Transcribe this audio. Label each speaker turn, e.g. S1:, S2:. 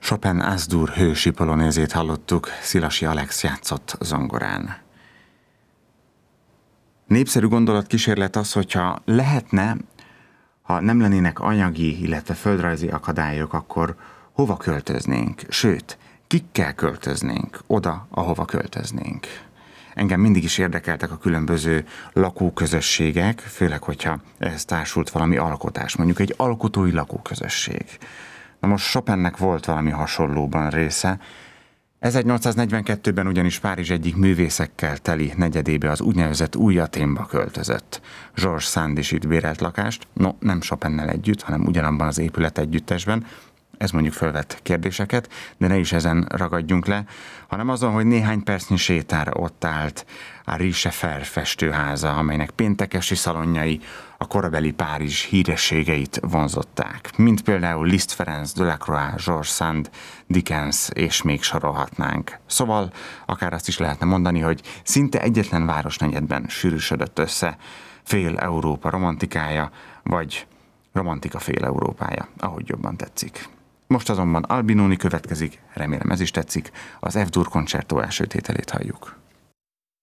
S1: Chopin As-Dur hősi polonézét hallottuk, Szilasi Alex játszott zongorán. Népszerű gondolatkísérlet az, hogyha lehetne, ha nem lennének anyagi, illetve földrajzi akadályok, akkor hova költöznénk? Sőt, kikkel költöznénk oda, ahova költöznénk? Engem mindig is érdekeltek a különböző lakóközösségek, főleg, hogyha ehhez társult valami alkotás, mondjuk egy alkotói lakóközösség. Na most Chopinnek volt valami hasonlóban része. 1842-ben ugyanis Párizs egyik művészekkel teli negyedébe, az úgynevezett Új Athénba költözött. Georges Sand is itt bérelt lakást, nem Chopinnel együtt, hanem ugyanabban az épület együttesben. Ez mondjuk fölvett kérdéseket, de ne is ezen ragadjunk le, hanem azon, hogy néhány percnyi sétára ott állt a Richefer festőháza, amelynek péntekesi szalonjai a korabeli Párizs hírességeit vonzották, mint például Liszt Ferenc, Delacroix, Georges Sand, Dickens, és még sorolhatnánk. Szóval akár azt is lehetne mondani, hogy szinte egyetlen városnegyedben sűrűsödött össze fél Európa romantikája, vagy romantika fél Európája, ahogy jobban tetszik. Most azonban Albinoni következik, remélem ez is tetszik, az F-dur koncertó első tételét halljuk.